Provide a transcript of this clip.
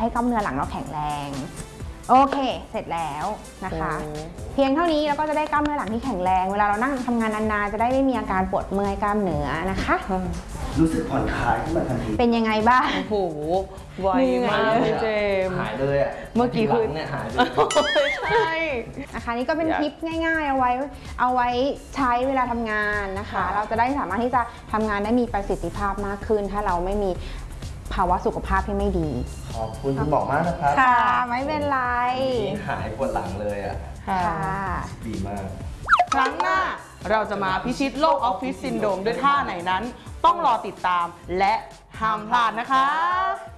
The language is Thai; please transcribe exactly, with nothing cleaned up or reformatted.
ให้กล้ามเนื้อหลังเราแข็งแรงโอเคเสร็จแล้วนะคะเพียงเท่านี้เราก็จะได้กล้ามเนื้อหลังที่แข็งแรงเวลาเรานั่งทำงานนานๆจะได้ไม่มีอาการปวดเมื่อยกล้ามเนื้อนะคะรู้สึกผ่อนคลายขึ้นมาทันทีเป็นยังไงบ้างโอ้โหไวมากเลยเจมหายเลยอ่ะเมื่อกี้คือเนี่ยหายเลยใช่นะคะนี่ก็เป็นทิปง่ายๆเอาไว้เอาไว้ใช้เวลาทำงานนะคะเราจะได้สามารถที่จะทำงานได้มีประสิทธิภาพมากขึ้นถ้าเราไม่มีภาวะสุขภาพที่ไม่ดีขอบคุณคุณหมอมากนะครับค่ะไม่เป็นไรหายปวดหลังเลยอ่ะค่ะดีมากครั้งหน้าเราจะมาพิชิตโรคออฟฟิศซินโดรมด้วยท่าไหนนั้นต้องรอติดตามและห้ามพลาดนะคะ